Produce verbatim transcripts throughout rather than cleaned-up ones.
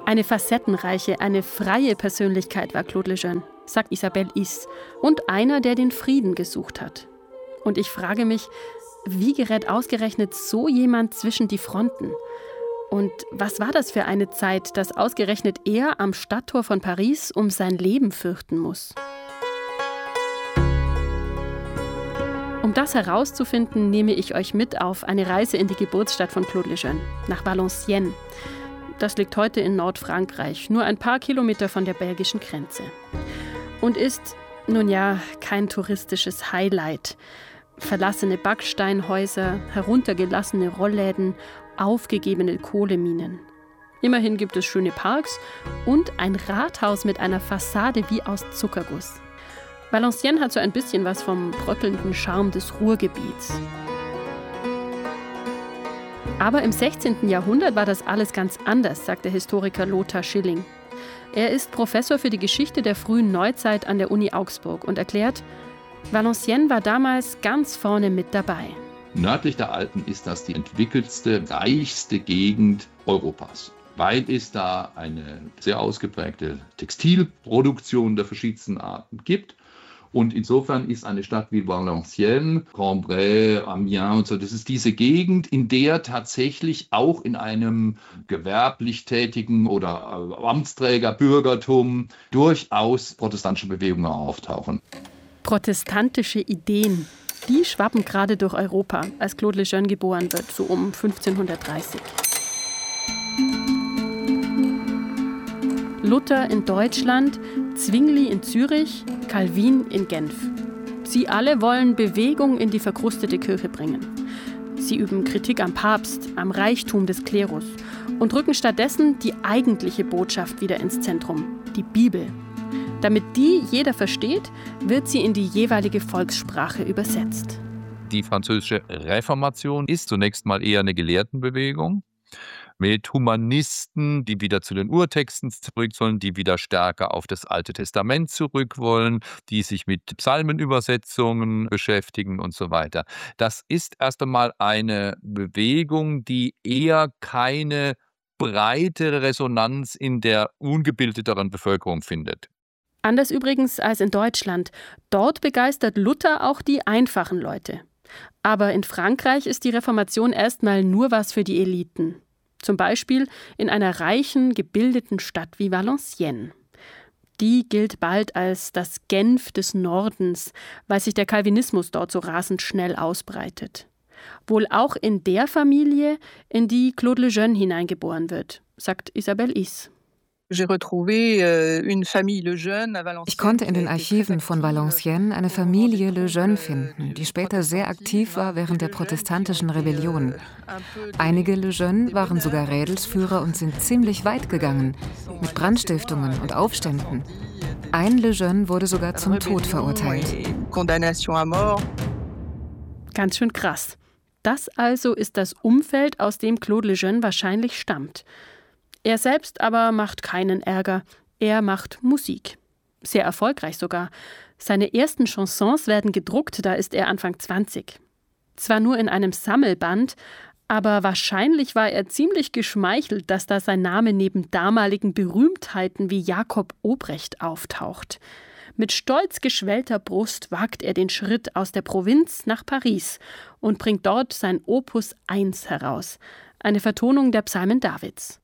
Eine facettenreiche, eine freie Persönlichkeit war Claude Lejeune, sagt Isabelle Is, und einer, der den Frieden gesucht hat. Und ich frage mich, wie gerät ausgerechnet so jemand zwischen die Fronten? Und was war das für eine Zeit, dass ausgerechnet er am Stadttor von Paris um sein Leben fürchten muss? Um das herauszufinden, nehme ich euch mit auf eine Reise in die Geburtsstadt von Claude Lejeune, nach Valenciennes. Das liegt heute in Nordfrankreich, nur ein paar Kilometer von der belgischen Grenze. Und ist, nun ja, kein touristisches Highlight. Verlassene Backsteinhäuser, heruntergelassene Rollläden, aufgegebene Kohleminen. Immerhin gibt es schöne Parks und ein Rathaus mit einer Fassade wie aus Zuckerguss. Valenciennes hat so ein bisschen was vom bröckelnden Charme des Ruhrgebiets. Aber im sechzehnten Jahrhundert war das alles ganz anders, sagt der Historiker Lothar Schilling. Er ist Professor für die Geschichte der frühen Neuzeit an der Uni Augsburg und erklärt, Valenciennes war damals ganz vorne mit dabei. Nördlich der Alpen ist das die entwickeltste, reichste Gegend Europas, weil es da eine sehr ausgeprägte Textilproduktion der verschiedensten Arten gibt. Und insofern ist eine Stadt wie Valenciennes, Cambrai, Amiens und so, das ist diese Gegend, in der tatsächlich auch in einem gewerblich tätigen oder Amtsträgerbürgertum durchaus protestantische Bewegungen auftauchen. Protestantische Ideen, die schwappen gerade durch Europa, als Claude Lejeune geboren wird, so um fünfzehnhundertdreißig. Luther in Deutschland, Zwingli in Zürich, Calvin in Genf. Sie alle wollen Bewegung in die verkrustete Kirche bringen. Sie üben Kritik am Papst, am Reichtum des Klerus und rücken stattdessen die eigentliche Botschaft wieder ins Zentrum, die Bibel. Damit die jeder versteht, wird sie in die jeweilige Volkssprache übersetzt. Die französische Reformation ist zunächst mal eher eine Gelehrtenbewegung mit Humanisten, die wieder zu den Urtexten zurück sollen, die wieder stärker auf das Alte Testament zurück wollen, die sich mit Psalmenübersetzungen beschäftigen und so weiter. Das ist erst einmal eine Bewegung, die eher keine breitere Resonanz in der ungebildeteren Bevölkerung findet. Anders übrigens als in Deutschland. Dort begeistert Luther auch die einfachen Leute. Aber in Frankreich ist die Reformation erstmal nur was für die Eliten. Zum Beispiel in einer reichen, gebildeten Stadt wie Valenciennes. Die gilt bald als das Genf des Nordens, weil sich der Calvinismus dort so rasend schnell ausbreitet. Wohl auch in der Familie, in die Claude Lejeune hineingeboren wird, sagt Isabelle Is. Ich konnte in den Archiven von Valenciennes eine Familie Lejeune finden, die später sehr aktiv war während der protestantischen Rebellion. Einige Lejeune waren sogar Rädelsführer und sind ziemlich weit gegangen, mit Brandstiftungen und Aufständen. Ein Lejeune wurde sogar zum Tod verurteilt. Ganz schön krass. Das also ist das Umfeld, aus dem Claude Lejeune wahrscheinlich stammt. Er selbst aber macht keinen Ärger. Er macht Musik. Sehr erfolgreich sogar. Seine ersten Chansons werden gedruckt, da ist er Anfang zwanzig. Zwar nur in einem Sammelband, aber wahrscheinlich war er ziemlich geschmeichelt, dass da sein Name neben damaligen Berühmtheiten wie Jakob Obrecht auftaucht. Mit stolz geschwellter Brust wagt er den Schritt aus der Provinz nach Paris und bringt dort sein Opus eins heraus. Eine Vertonung der Psalmen Davids.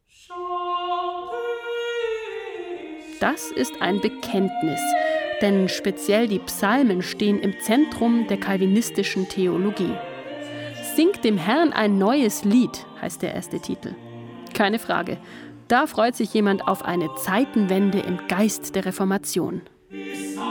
Das ist ein Bekenntnis, denn speziell die Psalmen stehen im Zentrum der calvinistischen Theologie. Singt dem Herrn ein neues Lied, heißt der erste Titel. Keine Frage, da freut sich jemand auf eine Zeitenwende im Geist der Reformation.